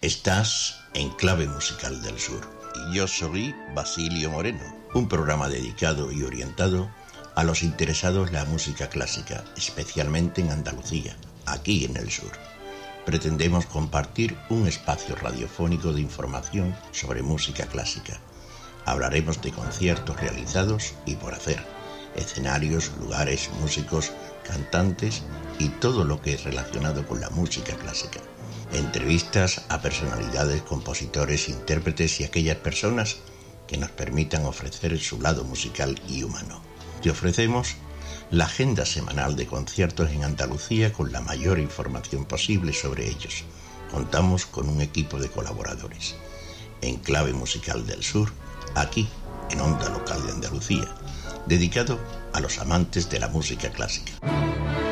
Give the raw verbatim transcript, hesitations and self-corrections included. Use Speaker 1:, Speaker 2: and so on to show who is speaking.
Speaker 1: Estás en Clave Musical del Sur. Y yo soy Basilio Moreno, un programa dedicado y orientado a los interesados en la música clásica, especialmente en Andalucía, aquí en el sur. Pretendemos compartir un espacio radiofónico de información sobre música clásica. Hablaremos de conciertos realizados y por hacer, escenarios, lugares, músicos, cantantes y todo lo que es relacionado con la música clásica. Entrevistas a personalidades, compositores, intérpretes y aquellas personas que nos permitan ofrecer su lado musical y humano. Te ofrecemos la agenda semanal de conciertos en Andalucía con la mayor información posible sobre ellos. Contamos con un equipo de colaboradores. En Clave Musical del Sur, aquí, en Onda Local de Andalucía, dedicado a los amantes de la música clásica.